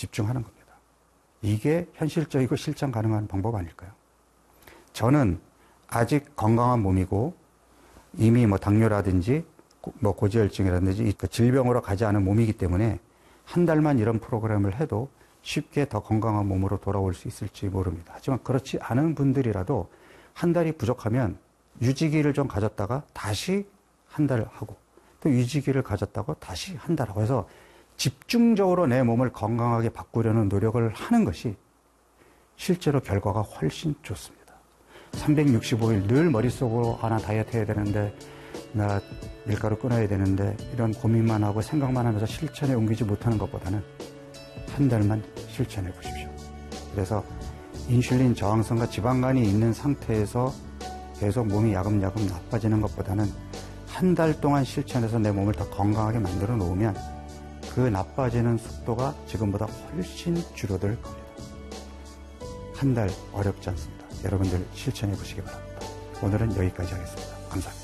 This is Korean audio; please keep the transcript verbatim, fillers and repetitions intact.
집중하는 겁니다. 이게 현실적이고 실천 가능한 방법 아닐까요? 저는 아직 건강한 몸이고 이미 뭐 당뇨라든지 뭐 고지혈증이라든지 질병으로 가지 않은 몸이기 때문에 한 달만 이런 프로그램을 해도 쉽게 더 건강한 몸으로 돌아올 수 있을지 모릅니다. 하지만 그렇지 않은 분들이라도 한 달이 부족하면 유지기를 좀 가졌다가 다시 한 달 하고 또 유지기를 가졌다가 다시 한 달 하고 해서 집중적으로 내 몸을 건강하게 바꾸려는 노력을 하는 것이 실제로 결과가 훨씬 좋습니다. 삼백육십오 일 늘 머릿속으로 하나 다이어트 해야 되는데 나 밀가루 끊어야 되는데 이런 고민만 하고 생각만 하면서 실천에 옮기지 못하는 것보다는 한 달만 실천해 보십시오. 그래서 인슐린 저항성과 지방간이 있는 상태에서 계속 몸이 야금야금 나빠지는 것보다는 한 달 동안 실천해서 내 몸을 더 건강하게 만들어 놓으면 그 나빠지는 속도가 지금보다 훨씬 줄어들 겁니다. 한 달 어렵지 않습니다. 여러분들 실천해 보시기 바랍니다. 오늘은 여기까지 하겠습니다. 감사합니다.